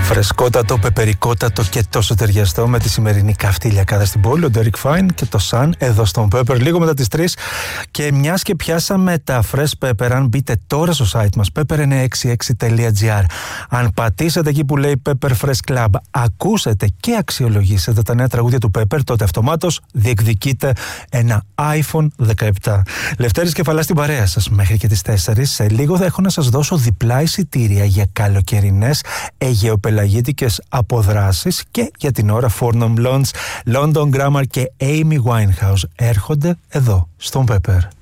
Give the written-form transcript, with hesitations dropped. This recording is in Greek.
Φρεσκότατο, πεπερικότατο και τόσο ταιριαστό με τη σημερινή καυτή ηλιακάδα στην πόλη. Ο Derek Fine και το Sun εδώ στον Pepper λίγο μετά τις 3. Και μιας και πιάσαμε τα Fresh Pepper, αν μπείτε τώρα στο site μας pepper966.gr, αν πατήσετε εκεί που λέει Pepper Fresh Club, ακούσετε και αξιολογήσετε τα νέα τραγούδια του Pepper, τότε αυτομάτως διεκδικείτε ένα iPhone 17. Λευτέρης Κεφαλάς στην παρέα σας μέχρι και τις 4. Σε λίγο θα έχω να σας δώσω διπλά εισιτήρια για καλοκαιρινές αιγαιοπελαγίτικες αποδράσεις και για την ώρα Fornum Blondes, London Grammar και Amy Winehouse έρχονται εδώ στον Pepper.